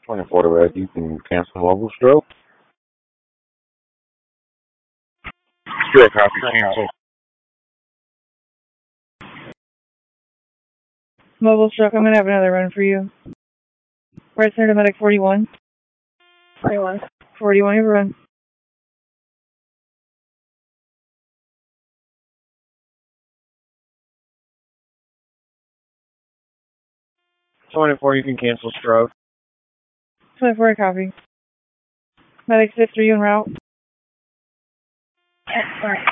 24 to red, you can cancel mobile stroke. Stroke, copy, cancel. Mobile stroke, I'm going to have another run for you. Right center to medic 41. 41. 41, you have a run. 24, you can cancel stroke. 24, copy. Medic 53, you en route.